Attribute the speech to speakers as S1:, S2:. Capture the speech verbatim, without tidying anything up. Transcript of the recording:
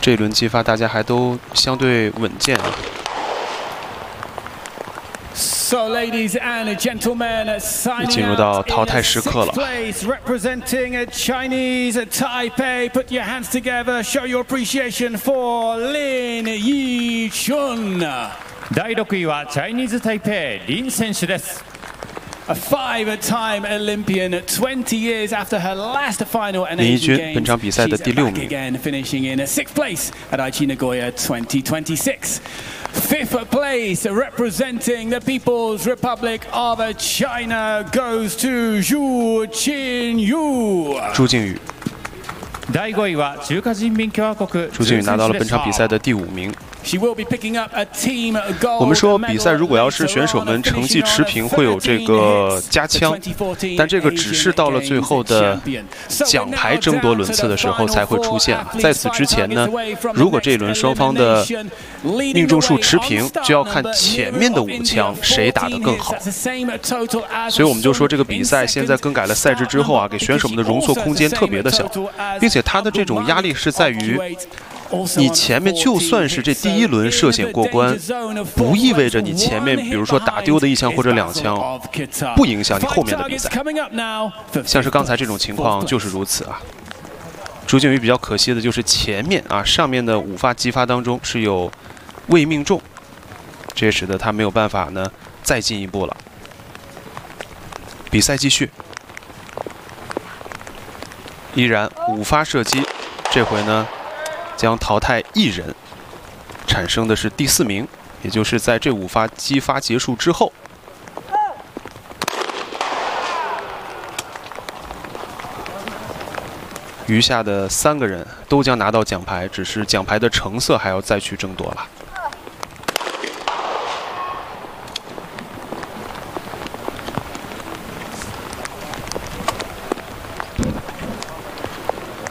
S1: 这一轮激发大家还都相对稳健啊。
S2: So, ladies and gentlemen, signing
S1: 进入到淘汰时刻了。
S2: place representing Chinese Taipei, put your hands together, show your appreciation for Lin Yichun.
S3: だいろくいはチャイニーズ・タイペイ、リン選手です。
S2: A five-time Olympian, twenty years after her last final and Asian Games,
S1: 本场比赛的第六名
S2: she's back again, finishing in sixth place at Aichi Nagoya twenty twenty-six. Fifth place, representing the People's Republic of China, goes to Zhu Qinyu.
S1: 朱靖宇，
S3: だいごいは中華人民共和国。
S1: 朱靖宇拿到了本场比赛的第五名。 我们说比赛如果要是选手们成绩持平，会有这个加枪，但这个只是到了最后的奖牌争夺轮次的时候才会出现。在此之前呢，如果这一轮双方的命中数持平，就要看前面的五强谁打得更好。所以我们就说这个比赛现在更改了赛制之后啊，给选手们的容错空间特别的小，并且他的这种压力是在于。 你前面就算是这第一轮涉险过关，不意味着你前面比如说打丢的一枪或者两枪，不影响你后面的比赛。像是刚才这种情况就是如此啊。朱靖宇比较可惜的就是前面啊上面的五发击发当中是有未命中，这也使得他没有办法呢再进一步了。比赛继续，依然五发射击，这回呢。 将淘汰一人，产生的是第四名，也就是在这五发击发结束之后，余下的三个人都将拿到奖牌，只是奖牌的成色还要再去争夺了。